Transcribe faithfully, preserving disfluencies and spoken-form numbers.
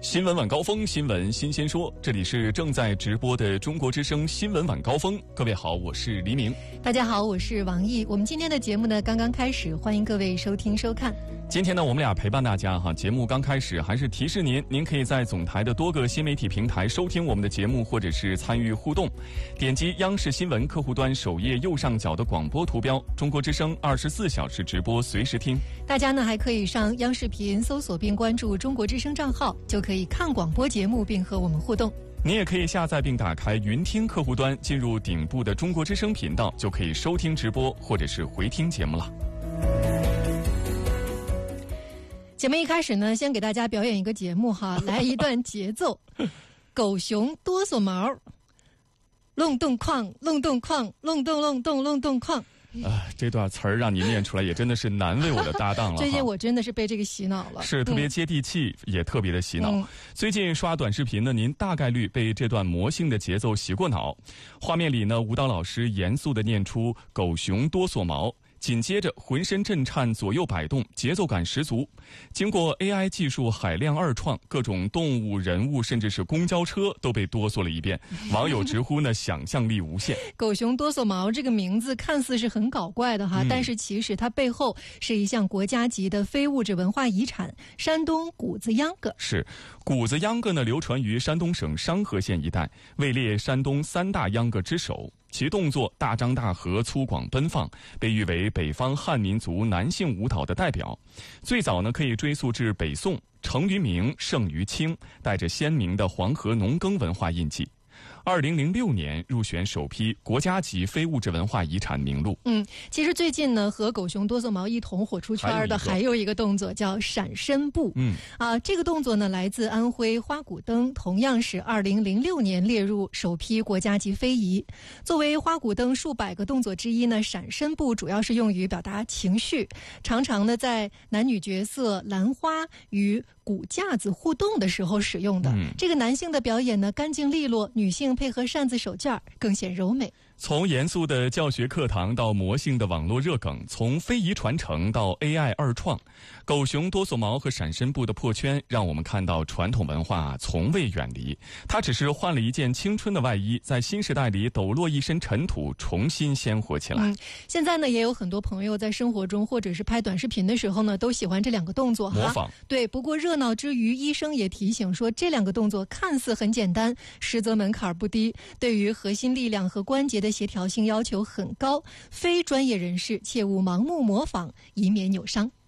新闻晚高峰，新闻新鲜说，这里是正在直播的中国之声新闻晚高峰。各位好，我是黎明。 大家好，我是王毅。我们今天的节目呢刚刚开始，欢迎各位收听收看。 今天呢，我们俩陪伴大家哈。节目刚开始，还是提示您，您可以在总台的多个新媒体平台收听我们的节目，或者是参与互动。点击央视新闻客户端首页右上角的广播图标，中国之声二十四小时直播，随时听。 大家呢还可以上央视频搜索并关注中国之声账号，就可以看广播节目并和我们互动。 你也可以下载并打开云听客户端，进入顶部的中国之声频道，就可以收听直播或者是回听节目了。 节目一开始呢，先给大家表演一个节目哈，来一段节奏。狗熊哆嗦毛，隆咚哐，隆咚哐，隆咚隆咚隆咚哐。 啊，这段词儿让你念出来也真的是难为我的搭档了。 最近我真的是被这个洗脑了， 是特别接地气，嗯、也特别的洗脑。嗯、最近刷短视频呢，您大概率被这段魔性的节奏洗过脑。画面里呢，舞蹈老师严肃地念出“狗熊哆嗦毛”。紧接着浑身震颤，左右摆动，节奏感十足。经过 A I 技术海量二创，各种动物、人物，甚至是公交车都被哆嗦了一遍。网友直呼呢，想象力无限。 狗熊哆嗦毛这个名字看似是很搞怪的哈，嗯、但是其实它背后是一项国家级的非物质文化遗产——山东谷子秧歌。 是，谷子秧歌呢，流传于山东省商河县一带，位列山东三大秧歌之首。其动作大张大合、粗犷奔放，被誉为北方汉民族男性舞蹈的代表。最早呢，可以追溯至北宋，成于明，盛于清，带着鲜明的黄河农耕文化印记。二零零六年入选首批国家级非物质文化遗产名录。 嗯，其实最近呢，和狗熊哆嗦毛一同火出圈的还有一个动作叫闪身步。嗯，啊，这个动作呢来自安徽花鼓灯，同样是二零零六年列入首批国家级非遗。作为花鼓灯数百个动作之一呢，闪身步主要是用于表达情绪，常常呢在男女角色兰花与鼓架子互动的时候使用的。嗯、这个男性的表演呢干净利落，女性配合扇子手绢更显柔美。 从严肃的教学课堂到魔性的网络热梗，从非遗传承到 A I 二创，狗熊哆嗦毛和闪身步的破圈，让我们看到传统文化从未远离，它只是换了一件青春的外衣，在新时代里抖落一身尘土，重新鲜活起来。 嗯，现在呢，也有很多朋友在生活中或者是拍短视频的时候呢，都喜欢这两个动作模仿。 对，不过热闹之余，医生也提醒说，这两个动作看似很简单，实则门槛不低，对于核心力量和关节的协调性要求很高，非专业人士切勿盲目模仿，以免扭伤。